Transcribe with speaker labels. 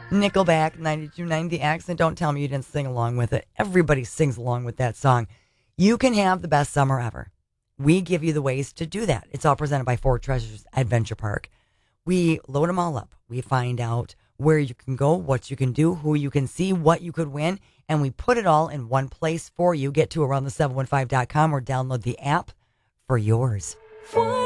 Speaker 1: Nickelback, 92.9 The Accent. Don't tell me you didn't sing along with it. Everybody sings along with that song. You can have the best summer ever. We give you the ways to do that. It's all presented by Four Treasures Adventure Park. We load them all up. We find out where you can go, what you can do, who you can see, what you could win, and we put it all in one place for you. Get to aroundthe715.com or download the app for yours.